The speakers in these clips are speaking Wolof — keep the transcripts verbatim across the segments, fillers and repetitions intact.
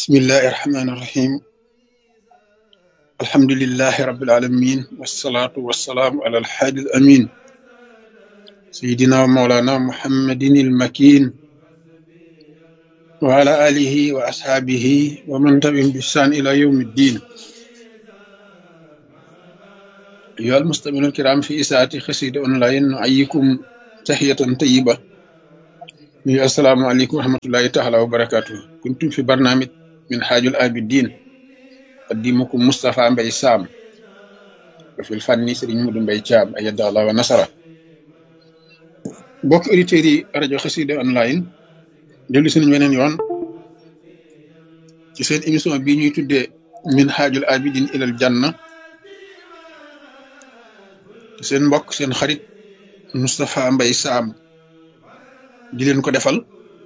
بسم الله الرحمن الرحيم الحمد لله رب العالمين والصلاة والسلام على الحادي الأمين سيدنا ومولانا محمد المكين وعلى آله وأصحابه ومن تبعهم بإحسان إلى يوم الدين. أيها المستمعون الكرام في إساءة خسيد أونلاين نحييكم تحية طيبة. السلام عليكم ورحمة الله تعالى وبركاته. كنتم في برنامج من حاج الآبدين قديمكم مصطفى مبي سام وفي الفن سيرين مودو مبي تيام أيد الله ونصره. بوك أوديتيري راديو خسيد أونلاين دلو سين weneen yoon ci seen émission bi ñuy tuddee min haajul abidin ilal janna seen mbokk seen xarit Moustapha Mbaye Sam di leen ko defal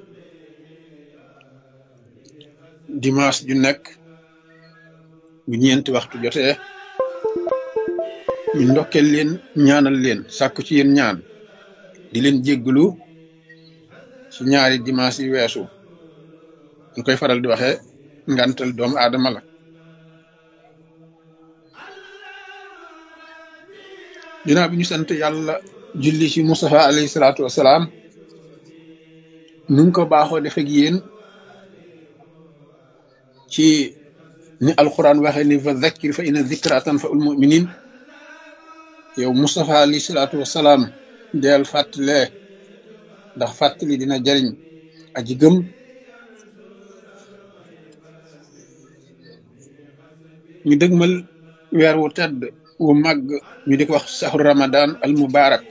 dimanche ju nekk bu ñeenti waxtu jotee ñu ndokkeel leen ñaanal leen sàkku ci yéen ñaan di leen jégglu ci ñaari dimanche yi weesu ñu koy faral di waxee ngantal doomu aadama la. ginnaaw bi ñu sant yàlla julli ci Mustafa alayhi salaatu wasalaam nu ngi ko baaxoo def ak yéen ci ni alquran waxee ni fa zakkir fa inna zikra tanfa'ul mu'minin. yow Mustafa alayhi salaatu wasalaam deel fàttalee ndax fàttali dina jariñ aji gëm. ñu dëgmal weer wu tedd wu màgg ñu di ko wax saxru ramadan al mubarak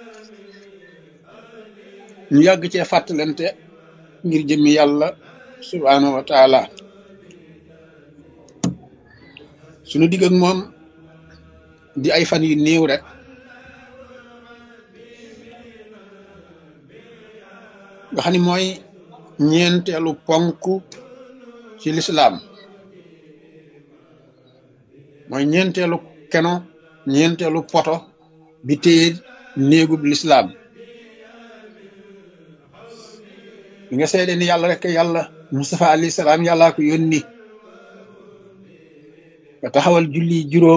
ñu yàgg cee fàttalante ngir jëmmi yàlla subhaanahu wa taala. suñu digg ak moom di ay fan yu néew rek nga xam ni mooy ñeenteelu ponk ci lislaam mooy ñeenteelu keno ñeenteelu poto bi téye néegub lislaam bi nga seede ni yàlla rek yàlla Mustafa alayhi salaam yàllaa ko yónni nga taxawal julli juróom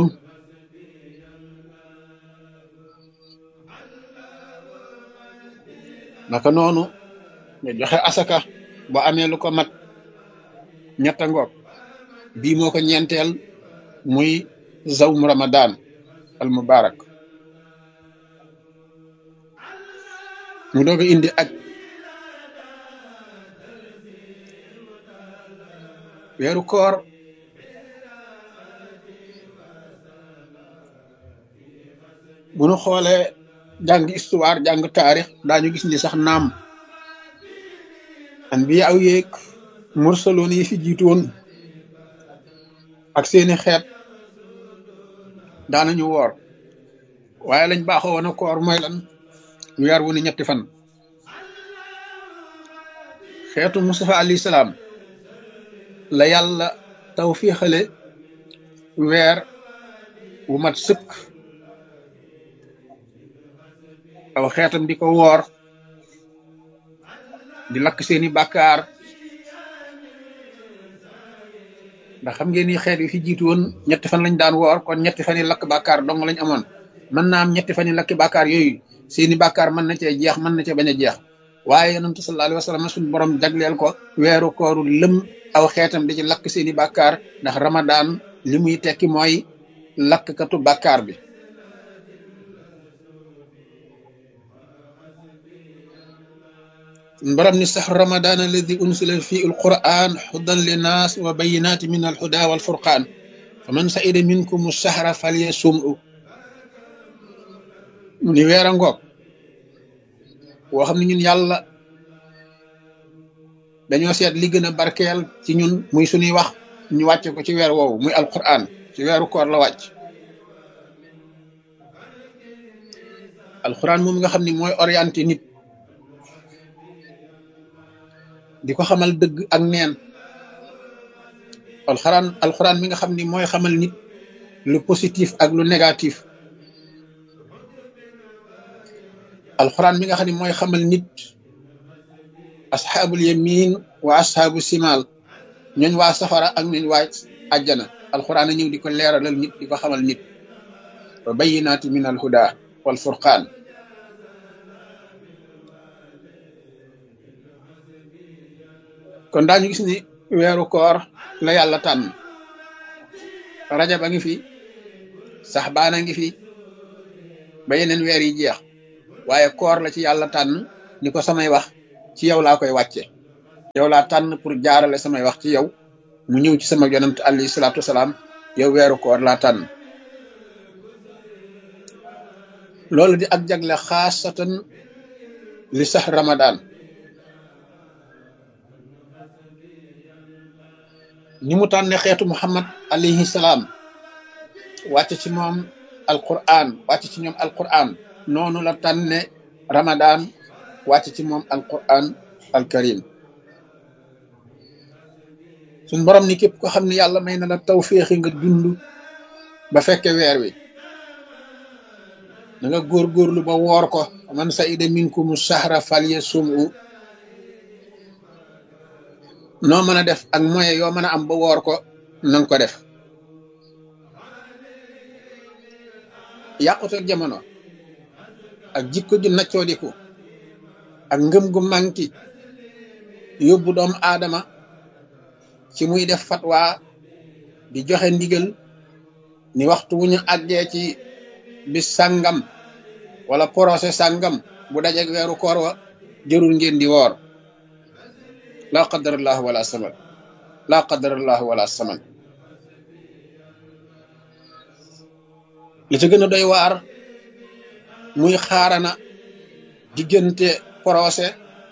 naka noonu nga joxe asaka ba amee lu ko mat ñetta ngoog bii moo ko ñeenteel muy zawmu ramadan al mubarak mu doog a indi aj weeru koor bu nu xoolee jàng histoire jàng taarix daañu gis ni sax naam anbiya aw yeeg mursaloon yi fi jiitoon ak seeni xeet daanañu woor waaye lañ baaxoo woon a koor mooy lan weer wu ni ñetti fan. xeetu Mustafa alayhi salaam la yàlla tawfiixale weer wu mat sëkk aw xeetam di ko woor di lakk seeni bàkkaar ndax xam ngeen ni xeet yi fi jiitu woon ñetti fan lañ daan woor kon ñetti fan yi lakk bàkkaar dong lañ amoon. mën naa am ñetti fan yi lakki bàkkaar yooyu seeni bàkkaar mën na cee jeex mën na cee bañ a jeex waaye yonent sallallahu alayhi wa sallam suñu borom jagleel ko weeru kooru lëm aw xeetam di ci lakk seeni bàkkaar ndax Ramadan li muy tekki mooy lakkatu bàkkaar bi. borom ni sax ramadan alladi unsila fi alquran hudan linnas wa bayinati min alhuda walfurqan faman sa'ida minkum ash-shahra falyasum'u. mu ni weer a ngoog woo xam ne ñun yàlla dañoo seet li gën a barkeel ci ñun muy suñuy wax ñu wàcce ko ci weer woowu muy alquran ci weeru koor la wàcc. alquran moom nga xam ni mooy orienté nit di ko xamal dëgg ak neen. alxuraan alxuraan mi nga xam ni mooy xamal nit lu positif ak lu négatif. alxuraan mi nga xam ni mooy xamal nit asxaabul yamin wa asxaabu simal ñooñ waa safara ak ñooñ waa àjjana alquran a ñëw di ko leeralal nit di ko xamal nit wa bayyinaati min al huda wal furqaan. kon daañu gis ni weeru koor la yàlla tànn rajab a ngi fi saxbaan a ngi fi ba yeneen weer yi jeex waaye koor la ci yàlla tànn ni ko samay wax ci yow laa koy wàcce yow laa tànn pour jaarale samay wax ci yow mu ñëw ci sama yonent alayhi salaatu wasalaam yow weeru koor laa tànn. loolu di ak jagle xaasatan li sax ramadan ni mu tànne xeetu muhammad alayhi salaam wàcc ci moom alquran wàcc ci ñoom alquran noonu la tànne ramadan wàcc ci moom alquran alkarim. suñ borom ni képp ko xam ne yàlla may na la tawféexi nga dund ba fekke weer wi da nga góorgóorlu ba woor ko man sa'ida minkum shahra falyasumhu noo mën a def ak moyen yoo mën a am ba woor ko nanga ko def. yàqutal jamono ak jikko ju naccoodiku ak ngëm gu manki yóbbu doomu aadama ci muy def fatwa di joxe ndigal ni waxtu wu ñu àggee ci bis sàngam wala procès sàngam bu dajeg weeru koor wa jërul ngeen di woor laa qadarallahu wala saman laa qadarallahu wala saman. li ci gën a doy waar muy xaarana diggante procès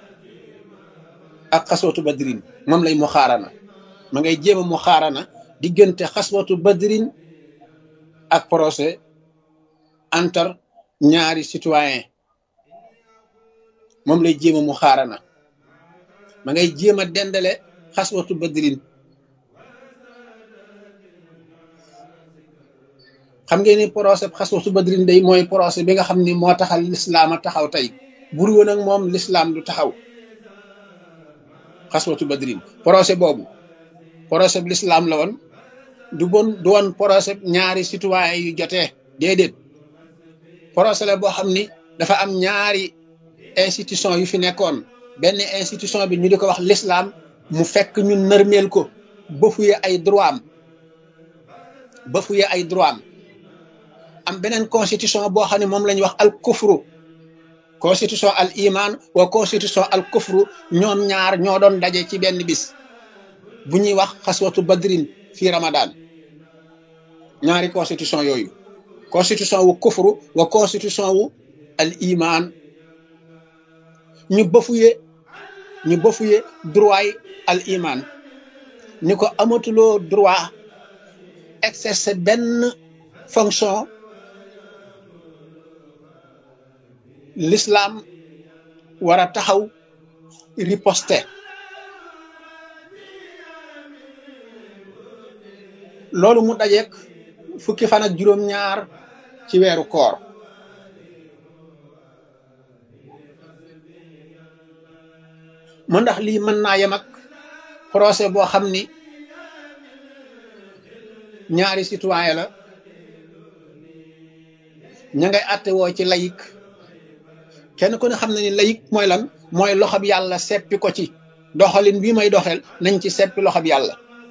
ak xaswatu badrin moom lay mu xaarana ma ngay jéema mu xaarana diggante xaswatu badrin ak procès entre ñaari citoyen moom lay jéema mu xaarana ma ngay jéem a dendale xaswatu badrin. xam ngeen ni procès xaswatu badrin day mooy procès bi nga xam ni moo taxal lislaam a taxaw tey bur woon ak moom lislaam du taxaw. xaswatu badrin procès boobu procès bi lislaam la woon du bon du woon procès ñaari citoyen yu jotee déedéet procès la boo xam ni dafa am ñaari institution yu fi nekkoon benn institution bi ñu di ko wax l'islam mu fekk ñu nërmeel ko bafuye ay droit am bafuye ay droit am am beneen constitution boo xam ne moom la ñuy wax al kufru constitution al iman wa constitution al kufru ñoom ñaar ñoo doon daje ci benn bis bu ñuy wax xaswatu badrin fii ramadan. ñaari constitution yooyu constitution wu kufru wa constitution wu al iman ñu bafuye ñu bafuye droit yi al iman ni ko amatuloo droit exercer benn fonction l'islam war a taxaw riposter. loolu mu dajeek fukki fan ak juróom-ñaar ci weeru koor mu ndax lii mën naa yem ak procès boo xam ni ñaari citoyen la ña ngay àtte woo ci layik kenn ku ne xam na ni layik mooy lan mooy loxob yàlla seppi ko ci doxalin bii may doxel nañ ci seppi loxob yàlla.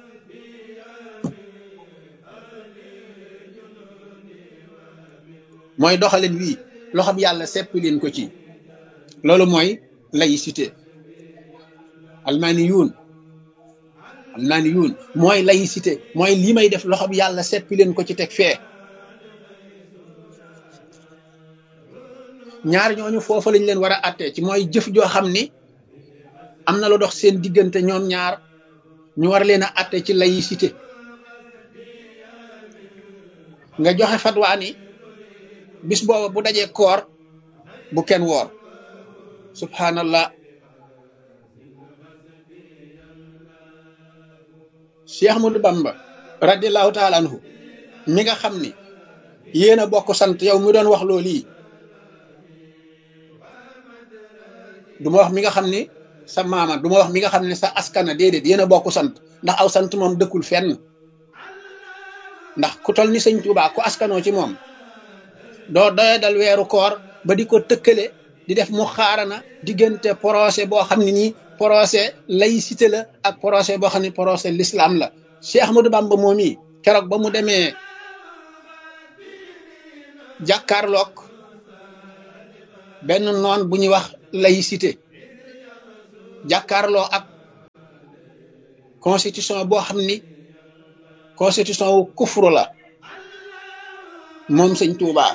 mooy doxalin wii loxob yàlla seppi leen ko ci loolu mooy laïcité. almaniyuun almaniyuun mooy laïcité mooy lii may def loxob yàlla seppi leen ko ci teg fee. ñaar ñooñu foofa lañ leen war a àttee ci mooy jëf joo xam ni am na lu dox seen diggante ñoom ñaar ñu war leen a àtte ci laïcité. nga joxe fatwa ni bis booba bu dajee koor bu kenn woor subhanallah. Cheikh Ahmadou Bamba radiallahu taala anhu mi nga xam ni yéen a bokk sant yow mi doon wax loolu yi du ma wax mi nga xam ni sa maama du ma wax mi nga xam ne sa askana déedéet yéen a bokk sant ndax aw sant moom dëkkul fenn ndax ku tol ni sëñ Tuubaa ku askanoo ci moom doo doya dal weeru koor ba di ko tëkkale di def mu xaarana diggante procès boo xam ne nii procès laïcité la ak procès boo xam ne procès l'islam la Cheikh Ahmadou Bamba moom yi keroog ba mu demee jàkkaarloog benn noon bu ñuy wax laïcité jàkkaarloo ak constitution boo xam ni constitution wu kufru la moom sëñ Tuubaa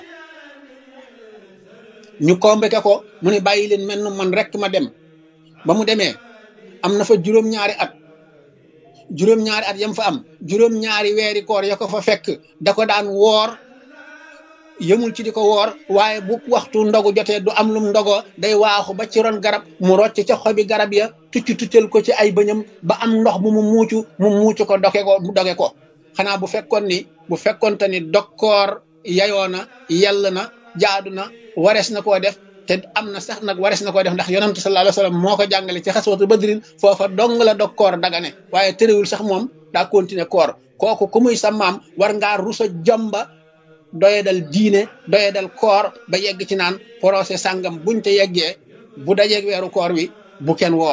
ñu convoqué ko mu ne bàyyi leen mel nu man rek ma dem ba mu demee am na fa juróom-ñaari at juróom-ñaari at yam fa am juróom-ñaari weeri koor ya ko fa fekk da ko daan woor yëmul ci di ko woor waaye bu waxtu ndogu jotee du am lum ndogoo day waaxu ba ci ron garab mu rocc ca xobi garab ya tucc tuccal ko ci ay bëñam ba am ndox mu mu muucu mu muucu ko doge ko mu doge ko xanaa bu fekkoon ni bu fekkoonte ni dokkoor yayoo na yell na jaadu na warees na koo def te am na sax nag warees na koo def ndax yonantu sallallahu alayhi wasallam moo ko jàngale ci xaswatu badrin foofa dong la dog koor dagane waaye terewul sax moom daa continuer koor kooku ku muy sa maam war ngaa rusa jomba doye dal diine doye dal koor ba yegg ci naan procès sàngam buñ te yeggee bu dajeeg weeru koor wi bu kenn woor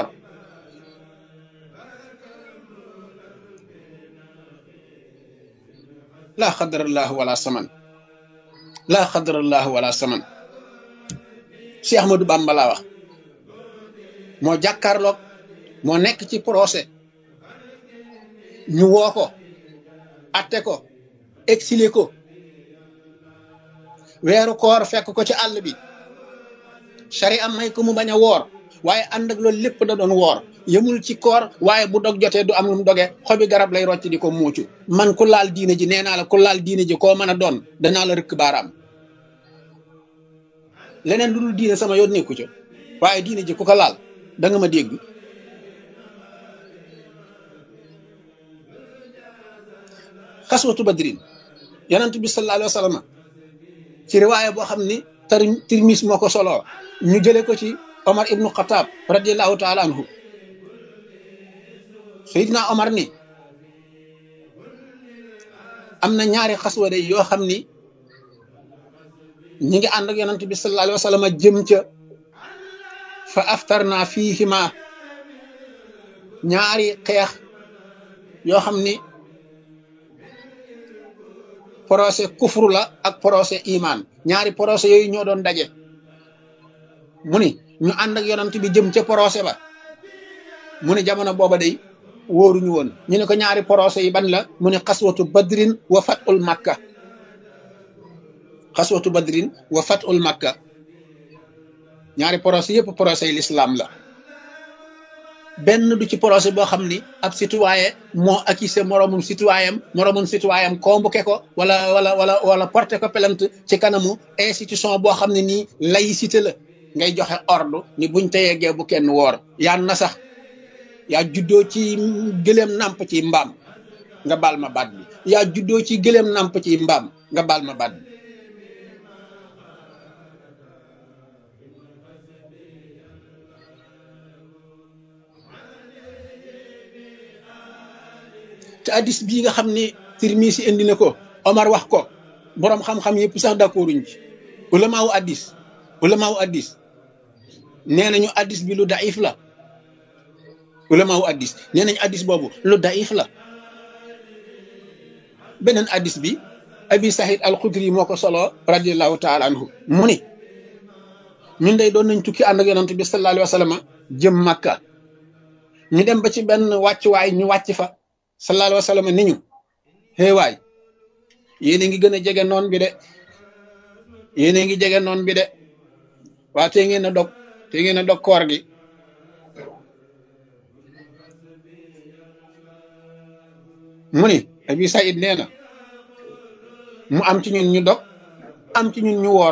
laa xadarallahu wala saman laa xadarallahu wala saman Cheikh Ahmadou Bamba laa wax moo jàkkaarloog moo nekk ci procès ñu woo ko atte ko exilé ko weeru koor fekk ko ci àll bi sari am may ko mu bañ a woor waaye ànd ak loolu lépp da doon woor yëmul ci koor waaye bu dog jotee du am lu mu doge xobi garab lay rocc di ko muucu man ku laal diine ji nee naa la ku laal diine ji koo mën a doon danaa la rëkk baaraam leneen lu dul diine sama yoon nekku ca waaye diine ji ku ko laal da nga ma dégg xaswatu badrin yonent bi sallallahu alayhi wa sallam ci riwaaya boo xam ni tar Tirmis moo ko soloo ñu jële ko ci Omar ibnu Xataab radiallahu taala anhu Seydina Omar ni am na ñaari xaswa day yoo xam ni ñi ngi ànd ak yonent bi sallallahu alayhi wa sallam jëm ca fa aftarna fiihima ñaari xeex yoo xam ni procès kufru la ak procès iman ñaari procès yooyu ñoo doon daje mu ni ñu ànd ak yonent bi jëm ca procès ba mu ni jamono booba day wóoruñu woon ñu ne ko ñaari procès yi ban la mu ne xaswatu badrin wa fatul makka xaswatu badrin wa fatul makka ñaari procès yëpp procès yi l'islam la benn du ci procès boo xam ni ab citoyen moo accusé moromum citoyen moromum citoyen convoqué ko wala wala wala wala porté ko plainte ci kanamu institution boo xam ne nii laïcité la ngay joxe ordre ni buñ te yeggee bu kenn woor yaa na sax yaa juddoo ci gëléem nàmp ci mbaam nga baal ma baat bi yaa juddoo ci gëléem nàmp ci mbaam nga baal ma baat bi te addis bii nga xam ni Tirmisi indi na ko Omar wax ko boroom xam-xam yëpp sax d'accorduñ ci ulama wu addis ulama wu addis nee nañu addis bi lu daif la ulama wu addis nee nañu addis boobu lu daif la beneen addis bi Abi Sahid al-Khudri moo ko solo radiallahu taala anhu mu ni ñun day doon nañ tukki ànd ak yonent bi sallallahu alayhi wa sallam jëm Makka ñu dem ba ci benn wàccuwaay ñu wàcc fa sallallahu alayhi wa sallam ni ñu xëy waay yéen a ngi gën a jege noon bi de yéen a ngi jege noon bi de waa tey ngeen a dog tey ngeen a dog koor gi mu ni Abi Saïd nee na mu am ci ñun ñu dog am ci ñun ñu woor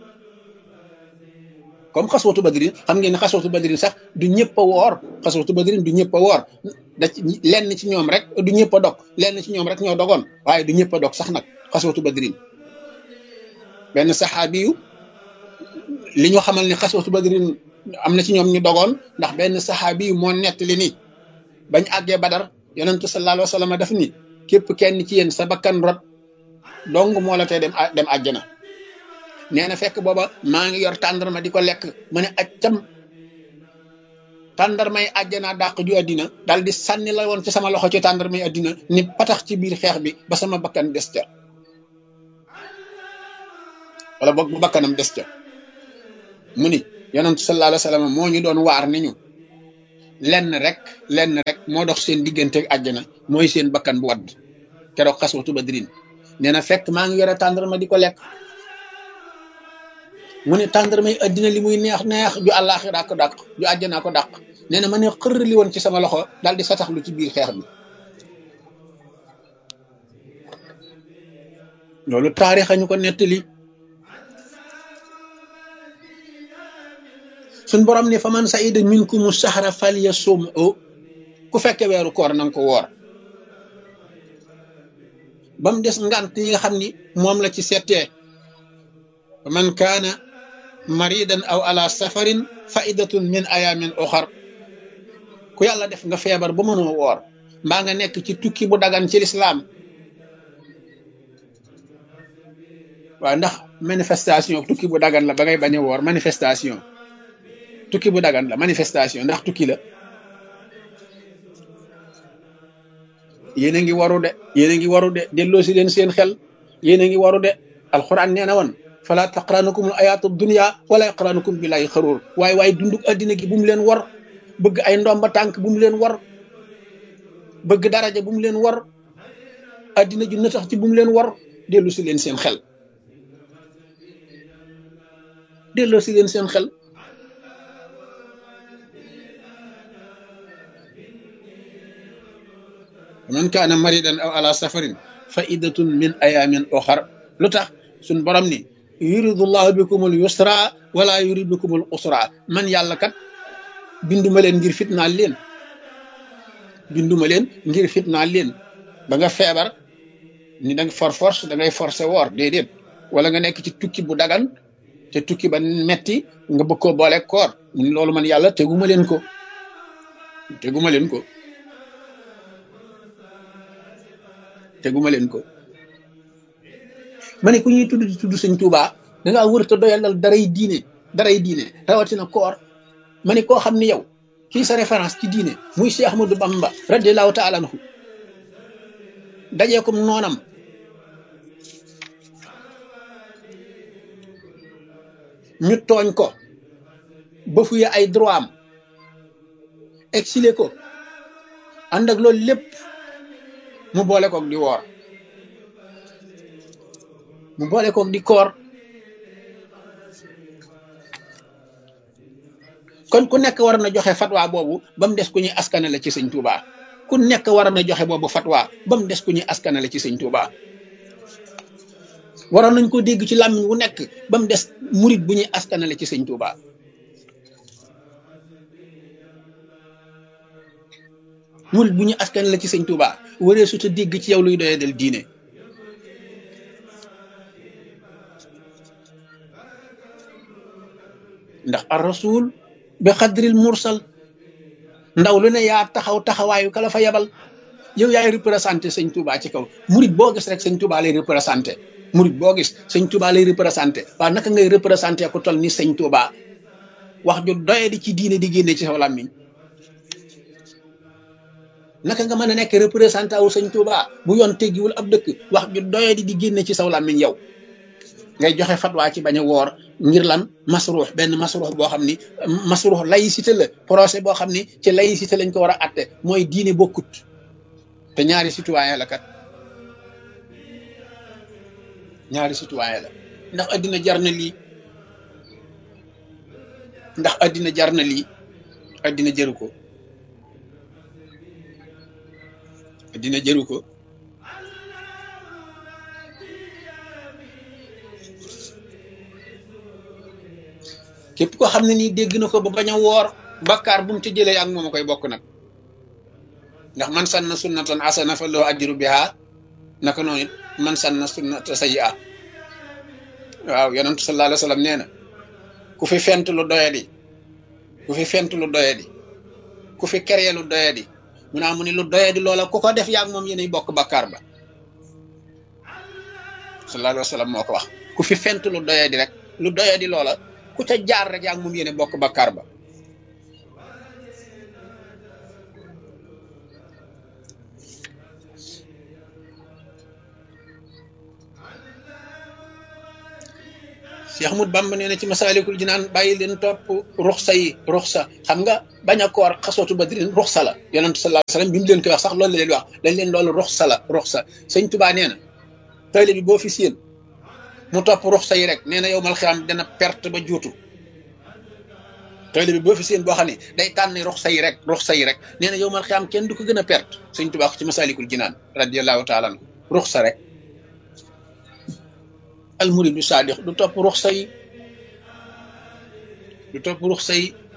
comme xaswatu badrin xam ngeen ne xaswatu badrin sax du ñëpp a woor xaswatu badrin du ñëpp a woor da ci lenn ci ñoom rek du ñëpp a dog lenn ci ñoom rek ñoo dogoon waaye du ñëpp a dog sax nag xaswatu badrin benn saxaabi yu li ñu xamal ne xaswatu badrin am na ci ñoom ñu dogoon ndax benn saxaabi yu moo nettali ni bañ àggee Badar yonentu sallallahu alayhi wa sallam daf ni képp kenn ci yéen sa bakkan rot dong moo la tee dem dem àjjana. nee na fekk booba maa ngi yor tàndarma di ko lekk ma ne accam tàndarmay àjjana dàq ju àddina daal di sànni la woon ci sama loxo ci tàndarmay àddina ni patax ci biir xeex bi ba sama bakkan des ca wala boog bu bakkanam des ca mu ni yonentu sallallahu alayhi wa sallam moo ñu doon waar ni ñu lenn rek lenn rek moo dox seen diggante ak àjjana mooy seen bakkan bu wadd keroog xaswatu badrin nee na fekk maa ngi yore tàndarma di ko lekk mu ne tàndarmay àddina li muy neex neex ju àllaaxira ko dàq ju àjjanaa ko dàq nee na ma ne xër li woon ci sama loxo daal di sataxlu ci biir xeex bi loolu taarix ñu ko nettali suñ borom ne fa man saida minkumu sahra falyasumhu ku fekke weeru koor nanga ko woor ba mu des ngant yi nga xam ni moom la ci settee fa man kaana maridan aw ala safarin faidatun min ayamin oxar ku yàlla def nga feebar ba mënoo woor mbaa nga nekk ci tukki bu dagan ci lislaam waaw ndax manifestation tukki bu dagan la ba ngay bañ a woor manifestation tukki bu dagan la manifestation ndax tukki la yéen a ngi waru de yéen a ngi waru de delloo si leen seen xel yéen a ngi waru de alquran nee na woon fala taqranukum al ayatu dunya wala yaqranukum billahi xaruur waaye waaye dunduk addina gi bu mu leen war bëgg ay ndomba tànk bu mu leen war bëgg daraja bu mu leen war addina ju na tax ci bu mu leen war dellu si leen seen xel delloo si leen seen xel man kaana maridan aw ala safarin fa iddatun min ayamin oxar lu tax suñ borom ni yuridullahu bikumul yusra wala yurid bikumul usra man yàlla kat binduma leen ngir fitnaal leen binduma leen ngir fitnaal leen ba nga feebar ni danga for force da ngay forcé woor déedéet wala nga nekk ci tukki bu dagan te tukki ba metti nga bëgg koo boole koor mun loolu man yàlla teguma leen ko teguma leen ko teguma leen ko ma ne ku ñuy tudd di tudd sëñ Tuubaa dangaa wër te doyalal daray diine daray diine rawatina koor ma ne koo xam ne yow kii sa référence ci diine muy Cheikh Ahmadou Bamba radiyallahu taala anhu dajee comme noonam ñu tooñ ko ba fuye ay droit am exilé ko ànd ak loolu lépp mu boole koog di woor mu boole koog di koor kon ku nekk war na joxe fatwa boobu ba mu des ku ñuy askanale ci sëñ Touba ku nekk war na joxe boobu fatwa ba mu des ku ñuy askanale ci sëñ Touba waroon nañ ko dégg ci làmmiñ wu nekk ba mu des murit bu ñuy askanale ci sëñ Touba murit bu ñuy askanale ci sëñ Touba waree su ta dégg ci yow luy doyee del diine ndax ar rasul bi xadril mursal ndaw lu ne yaa taxaw taxawaayu kala fa yabal yow yaay représenté sëñ Touba ci kaw murit boo gis rek sëñ Touba lay représenté murit boo gis sëñ Touba lay représenté waaw naka ngay représenté ku toll ni sëñ Touba wax ju doye di ci diine di génne ci saw làmmiñ naka nga mën a nekk représenté wu sëñ Touba bu yoon teggiwul ab dëkk wax ju doye di di génne ci saw làmmiñ yow ngay joxe fatwa ci bañ a woor ngir lan masruux benn masruux boo xam ni masruux laïcité la procès boo xam ni ci laïcité lañ ko war a atte mooy diine bokkut te ñaari citoyen la kat ñaari citoyen la ndax addina jar na lii ndax addina jar na lii addina jëru ko addina jëru ko képp ko xam ne nii dégg na ko ba bañ a woor bakkaar bu mu ci jëlee ak moom a koy bokk nag ndax man sanna sunnatan asana fa loo ajru biha naka noonu it man sanna sunnata sayyi'a waaw yonentu sallallahu alayhi wa sallam nee na ku fi fent lu doyadi ku fi fent lu doyadi ku fi keree lu doyadi mu naa mu ni lu doyadi loola ku ko def yaag moom yéenay bokk bakkaar ba sallallahu alayhi wa sallam moo ko wax ku fi fent lu doyadi rek lu doyadi loola ku ca jaar rek yaag moom yéenay bokk bakkaar ba Cheikh Ahmadou Bamba nee na ci Masaalikul Jinaan bàyyi leen topp ruxsa yi ruxsa xam nga bañ a koor xasootu badrin ruxsa la yonent sallallahu alayhi wasallam bi mu leen koy wax sax loolu la leen wax dañ leen loolu ruxsa la ruxsa sëñ Tuubaa nee na taalibe bi boo fi séen mu topp ruxsa yi rek nee na yow mal xiyaam dana perte ba juutu taalibe bi boo fi séen boo xam ne day tànn ruxsa yi rek ruxsa yi rek nee na yow mal xiyaam kenn du ko gën a perte sëñ Tuubaa ko ci Masaalikul Jinaan radiyallahu taala anhu ruxsa rek al muridu saadiq du topp ruxsa yi du topp ruxsa yi